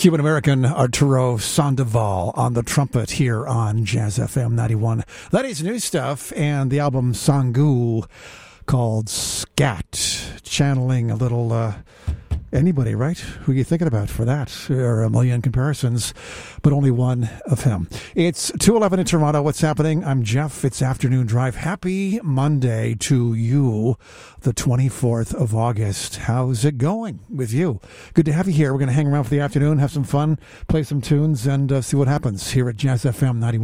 Cuban-American Arturo Sandoval on the trumpet here on Jazz FM 91. That is new stuff, and the album Sangul called Scat, channeling a little anybody, right? Who are you thinking about for that? There are a million comparisons, but only one of him. It's 2:11 in Toronto. What's happening? I'm Jeff. It's Afternoon Drive. Happy Monday to you, the 24th of August. How's it going with you? Good to have you here. We're going to hang around for the afternoon, have some fun, play some tunes, and see what happens here at Jazz FM 91.